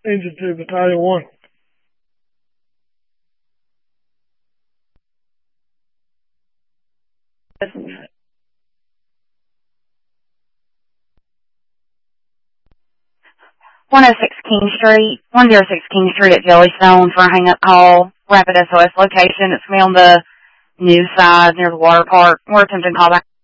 Engine 2, Battalion 1. King Street, 106 King Street at Jellystone for a hang-up call. Rapid SOS location. It's me on the news side near the water park. We're attempting callback.